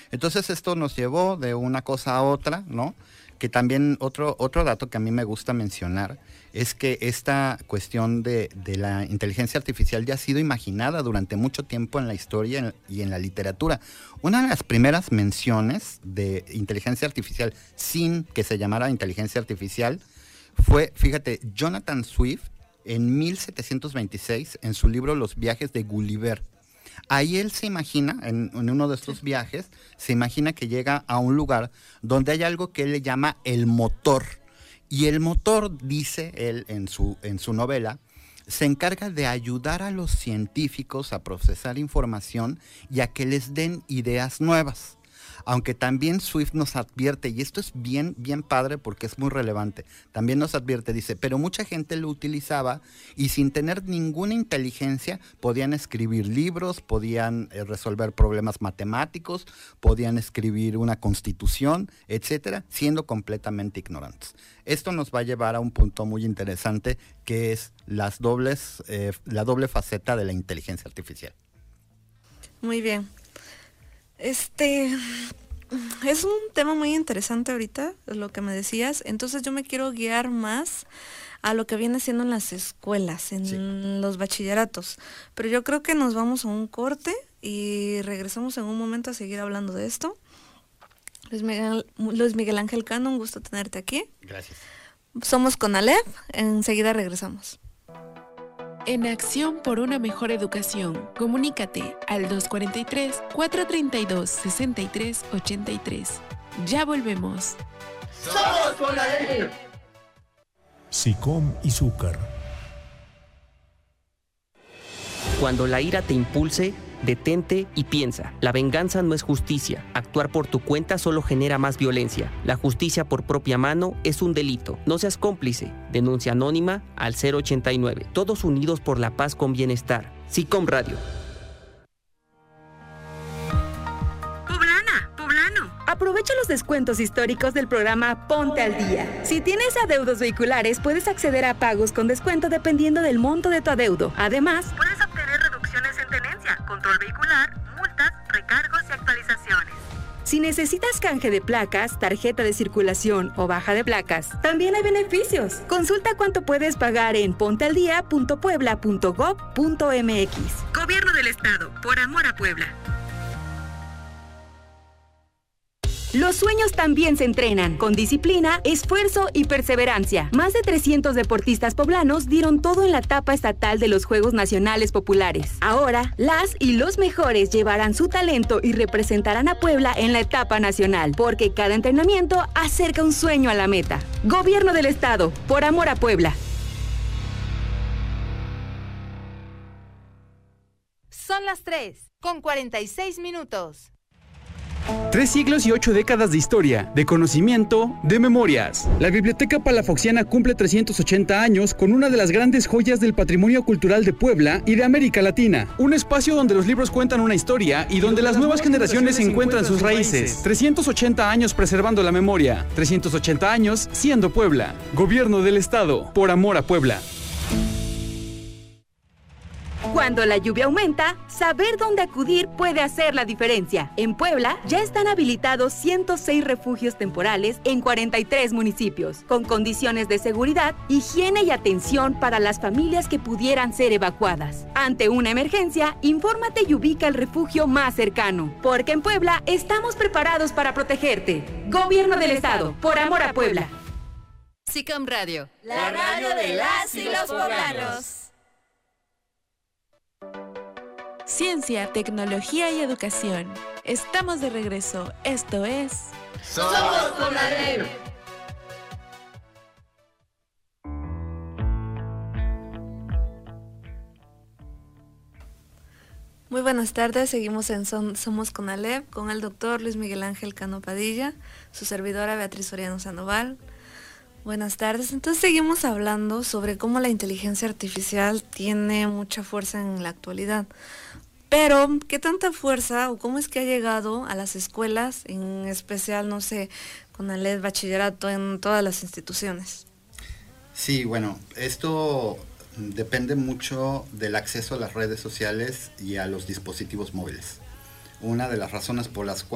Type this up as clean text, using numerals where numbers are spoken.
Entonces esto nos llevó de una cosa a otra, ¿no? Que también otro dato que a mí me gusta mencionar es que esta cuestión de la inteligencia artificial ya ha sido imaginada durante mucho tiempo en la historia y en la literatura. Una de las primeras menciones de inteligencia artificial sin que se llamara inteligencia artificial fue, fíjate, Jonathan Swift en 1726 en su libro Los viajes de Gulliver. Ahí él se imagina, en uno de estos viajes, se imagina que llega a un lugar donde hay algo que él le llama el motor. Y el motor, dice él en su novela, se encarga de ayudar a los científicos a procesar información y a que les den ideas nuevas. Aunque también Swift nos advierte, y esto es bien, bien padre porque es muy relevante, también nos advierte, dice, pero mucha gente lo utilizaba y sin tener ninguna inteligencia podían escribir libros, podían resolver problemas matemáticos, podían escribir una constitución, etcétera, siendo completamente ignorantes. Esto nos va a llevar a un punto muy interesante que es la doble faceta de la inteligencia artificial. Muy bien. Es un tema muy interesante ahorita, lo que me decías. Entonces yo me quiero guiar más a lo que viene siendo en las escuelas, en los bachilleratos. Pero yo creo que nos vamos a un corte y regresamos en un momento a seguir hablando de esto. Luis Miguel Ángel Cano, un gusto tenerte aquí. Gracias. Somos Conalep, enseguida regresamos. En Acción por una Mejor Educación, comunícate al 243-432-6383. Ya volvemos. ¡Somos Conalep! SICOM y Zúcar. Cuando la ira te impulse, detente y piensa. La venganza no es justicia. Actuar por tu cuenta solo genera más violencia. La justicia por propia mano es un delito. No seas cómplice. Denuncia anónima al 089. Todos unidos por la paz con bienestar. SICOM Radio. Poblano. Aprovecha los descuentos históricos del programa Ponte al Día. Si tienes adeudos vehiculares, puedes acceder a pagos con descuento dependiendo del monto de tu adeudo. Además, puedes obtener reducciones en tenencia, control vehicular, multas, recargos y actualizaciones. Si necesitas canje de placas, tarjeta de circulación o baja de placas, también hay beneficios. Consulta cuánto puedes pagar en pontealdia.puebla.gov.mx. Gobierno del Estado, por amor a Puebla. Los sueños también se entrenan, con disciplina, esfuerzo y perseverancia. Más de 300 deportistas poblanos dieron todo en la etapa estatal de los Juegos Nacionales Populares. Ahora, las y los mejores llevarán su talento y representarán a Puebla en la etapa nacional, porque cada entrenamiento acerca un sueño a la meta. Gobierno del Estado, por amor a Puebla. Son las 3:46. 3 siglos y 8 décadas de historia, de conocimiento, de memorias. La Biblioteca Palafoxiana cumple 380 años con una de las grandes joyas del patrimonio cultural de Puebla y de América Latina. Un espacio donde los libros cuentan una historia y donde las nuevas generaciones encuentran sus raíces. 380 años preservando la memoria. 380 años siendo Puebla. Gobierno del Estado, por amor a Puebla. Cuando la lluvia aumenta, saber dónde acudir puede hacer la diferencia. En Puebla ya están habilitados 106 refugios temporales en 43 municipios, con condiciones de seguridad, higiene y atención para las familias que pudieran ser evacuadas. Ante una emergencia, infórmate y ubica el refugio más cercano, porque en Puebla estamos preparados para protegerte. Gobierno del Estado, por amor a Puebla. SICOM Radio, la radio de las y los poblanos. Ciencia, tecnología y educación. Estamos de regreso. Esto es... ¡Somos Conalep! Muy buenas tardes, seguimos en Somos Conalep con el doctor Luis Miguel Ángel Cano Padilla, su servidora Beatriz Soriano Sandoval. Buenas tardes, entonces seguimos hablando sobre cómo la inteligencia artificial tiene mucha fuerza en la actualidad. Pero, ¿qué tanta fuerza o cómo es que ha llegado a las escuelas, en especial, no sé, Conalep, bachillerato, en todas las instituciones? Sí, bueno, esto depende mucho del acceso a las redes sociales y a los dispositivos móviles. Una de las razones por las cuales